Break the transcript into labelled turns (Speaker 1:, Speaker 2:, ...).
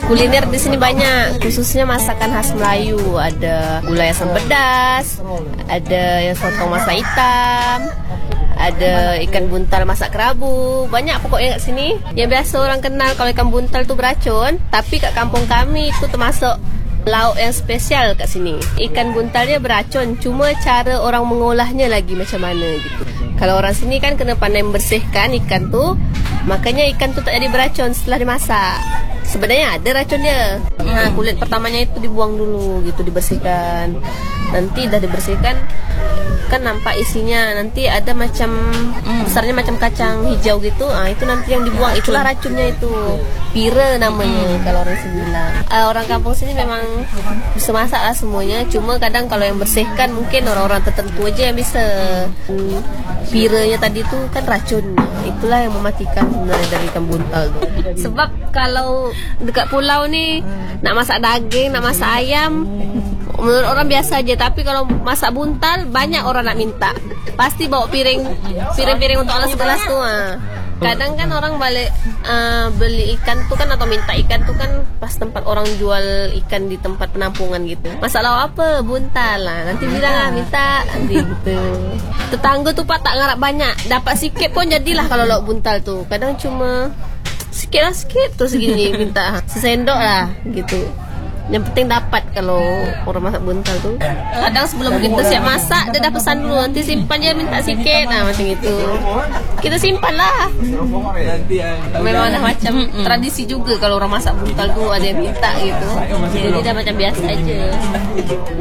Speaker 1: Kuliner di sini banyak, khususnya masakan khas Melayu. Ada gulai asam pedas, ada yang sotong masak hitam, ada ikan buntal masak kerabu. Banyak pokoknya kat sini. Yang biasa orang kenal kalau ikan buntal tu beracun, tapi kat kampung kami itu termasuk lauk yang spesial kat sini. Ikan buntalnya beracun, cuma cara orang mengolahnya lagi macam mana gitu. Kalau orang sini kan kena pandai membersihkan ikan tu, makanya ikan tu tak jadi beracun setelah dimasak. Sebenarnya ada racun dia. Kulit pertamanya itu dibuang dulu gitu, dibersihkan. Nanti dah dibersihkan kan nampak isinya, nanti ada macam besarnya macam kacang hijau gitu. Itu nanti yang dibuang, itulah racunnya itu. Pira namanya kalau orang sini bilang. Orang kampung sini memang bisa masak lah semuanya, cuma kadang kalau yang bersihkan mungkin orang-orang tertentu aja yang bisa. Piranya tadi tu kan racun. Itulah yang mematikan sebenarnya dari ikan buntal tu. Sebab kalau dekat pulau ni nak masak daging, nak masak ayam, menurut orang biasa aja. Tapi kalau masak buntal banyak orang nak minta. Pasti bawa piring untuk alas gelas tu. Kadang kan orang balik beli ikan tu kan, atau minta ikan tu kan pas tempat orang jual ikan di tempat penampungan gitu. Masak lauk apa? Buntal lah. Nanti bilang lah minta nanti gitu. Tetangga tu pak tak ngarap banyak, dapat sikit pun jadilah kalau lauk buntal tu. Kadang cuma sikit tu segini minta sesendok lah gitu. Yang penting dapat kalau orang masak buntal tu. Kadang sebelum kita siap masak, dia dah pesan dulu, nanti simpan je minta sikit. Macam itu. Kita simpan lah. Memang dah macam tradisi juga kalau orang masak buntal tu ada yang minta gitu. Jadi dah macam biasa aja.